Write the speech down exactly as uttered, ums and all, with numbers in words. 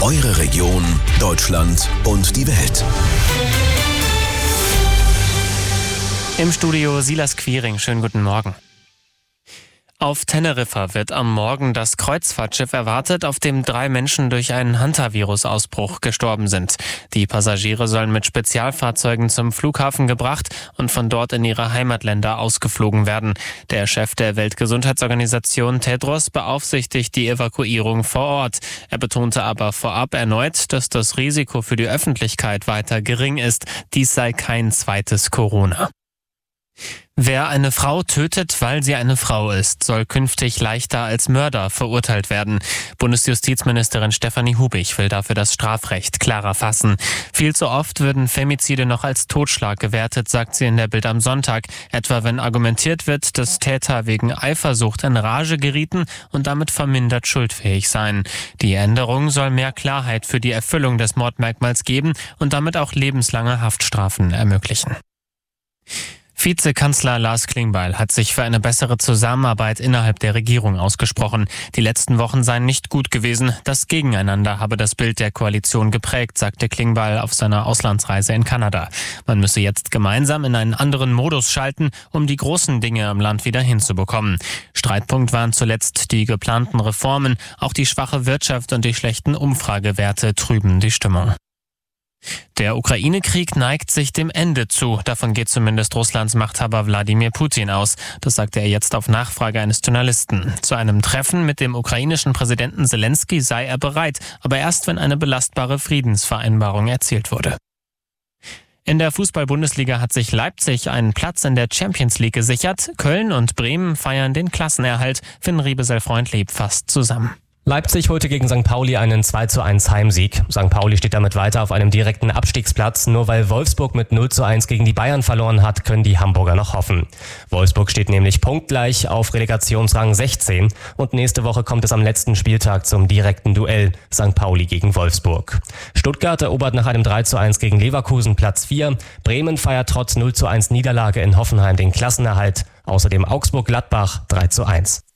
Eure Region, Deutschland und die Welt. Im Studio Silas Quiring. Schönen guten Morgen. Auf Teneriffa wird am Morgen das Kreuzfahrtschiff erwartet, auf dem drei Menschen durch einen Hantavirus-Ausbruch gestorben sind. Die Passagiere sollen mit Spezialfahrzeugen zum Flughafen gebracht und von dort in ihre Heimatländer ausgeflogen werden. Der Chef der Weltgesundheitsorganisation Tedros beaufsichtigt die Evakuierung vor Ort. Er betonte aber vorab erneut, dass das Risiko für die Öffentlichkeit weiter gering ist. Dies sei kein zweites Corona. Wer eine Frau tötet, weil sie eine Frau ist, soll künftig leichter als Mörder verurteilt werden. Bundesjustizministerin Stefanie Hubig will dafür das Strafrecht klarer fassen. Viel zu oft würden Femizide noch als Totschlag gewertet, sagt sie in der Bild am Sonntag. Etwa wenn argumentiert wird, dass Täter wegen Eifersucht in Rage gerieten und damit vermindert schuldfähig seien. Die Änderung soll mehr Klarheit für die Erfüllung des Mordmerkmals geben und damit auch lebenslange Haftstrafen ermöglichen. Vizekanzler Lars Klingbeil hat sich für eine bessere Zusammenarbeit innerhalb der Regierung ausgesprochen. Die letzten Wochen seien nicht gut gewesen. Das Gegeneinander habe das Bild der Koalition geprägt, sagte Klingbeil auf seiner Auslandsreise in Kanada. Man müsse jetzt gemeinsam in einen anderen Modus schalten, um die großen Dinge im Land wieder hinzubekommen. Streitpunkt waren zuletzt die geplanten Reformen. Auch die schwache Wirtschaft und die schlechten Umfragewerte trüben die Stimmung. Der Ukraine-Krieg neigt sich dem Ende zu. Davon geht zumindest Russlands Machthaber Wladimir Putin aus. Das sagte er jetzt auf Nachfrage eines Journalisten. Zu einem Treffen mit dem ukrainischen Präsidenten Zelensky sei er bereit, aber erst, wenn eine belastbare Friedensvereinbarung erzielt wurde. In der Fußball-Bundesliga hat sich Leipzig einen Platz in der Champions League gesichert. Köln und Bremen feiern den Klassenerhalt. Finn Riebesel-Freund lebt fast zusammen. Leipzig holte gegen Sankt Pauli einen zwei zu eins Heimsieg. Sankt Pauli steht damit weiter auf einem direkten Abstiegsplatz. Nur weil Wolfsburg mit null zu eins gegen die Bayern verloren hat, können die Hamburger noch hoffen. Wolfsburg steht nämlich punktgleich auf Relegationsrang sechzehn und nächste Woche kommt es am letzten Spieltag zum direkten Duell Sankt Pauli gegen Wolfsburg. Stuttgart erobert nach einem drei zu eins gegen Leverkusen Platz vier. Bremen feiert trotz null zu eins Niederlage in Hoffenheim den Klassenerhalt. Außerdem Augsburg-Gladbach drei zu eins.